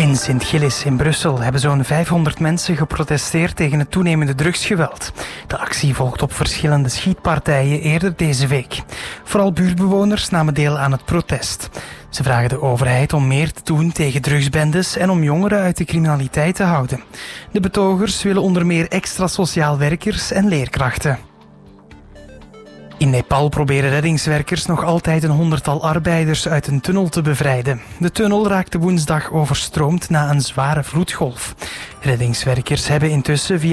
In Sint-Gillis in Brussel hebben zo'n 500 mensen geprotesteerd tegen het toenemende drugsgeweld. De actie volgt op verschillende schietpartijen eerder deze week. Vooral buurtbewoners namen deel aan het protest. Ze vragen de overheid om meer te doen tegen drugsbendes en om jongeren uit de criminaliteit te houden. De betogers willen onder meer extra sociaal werkers en leerkrachten. In Nepal proberen reddingswerkers nog altijd een 100-tal arbeiders uit een tunnel te bevrijden. De tunnel raakte woensdag overstroomd na een zware vloedgolf. Reddingswerkers hebben intussen via